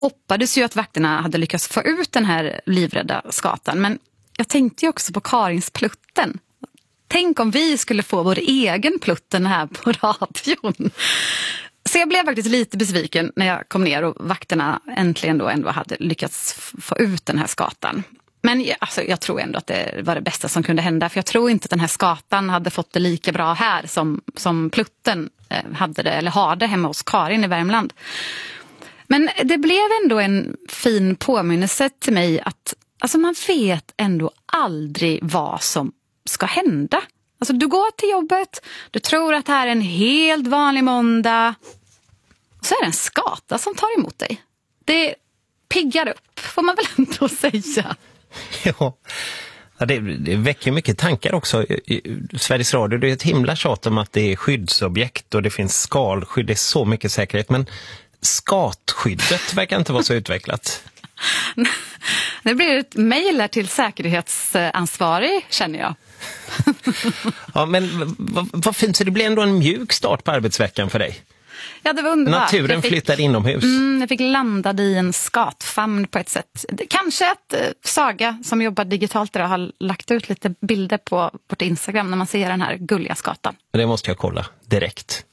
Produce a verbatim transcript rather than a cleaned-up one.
hoppades ju att vakterna hade lyckats få ut den här livrädda skatan. Men jag tänkte ju också på Karins plutten. Tänk om vi skulle få vår egen plutten här på radion. Så jag blev faktiskt lite besviken när jag kom ner och vakterna äntligen då ändå hade lyckats få ut den här skatan. Men alltså, jag tror ändå att det var det bästa som kunde hända. För jag tror inte att den här skatan hade fått det lika bra här som, som plutten hade det, eller har det hemma hos Karin i Värmland. Men det blev ändå en fin påminnelse till mig att alltså, man vet ändå aldrig vad som ska hända. Alltså, du går till jobbet, du tror att det här är en helt vanlig måndag. Och så är det en skata som tar emot dig. Det piggar upp, får man väl ändå säga. Ja, ja det, det väcker mycket tankar också. I Sveriges Radio, det är ett himla tjat om att det är skyddsobjekt och det finns skalskydd, det är så mycket säkerhet. Men skatskyddet verkar inte vara så utvecklat. Det blir ett mejl till säkerhetsansvarig, känner jag. Ja, men vad, vad fint, så det blir ändå en mjuk start på arbetsveckan för dig. Ja, det var underbart. Naturen fick, flyttar inomhus. Mm, jag fick landa i en skatfamn på ett sätt. Kanske att eh, Saga som jobbar digitalt idag har lagt ut lite bilder på vårt Instagram när man ser den här gulliga skatan. Det måste jag kolla direkt.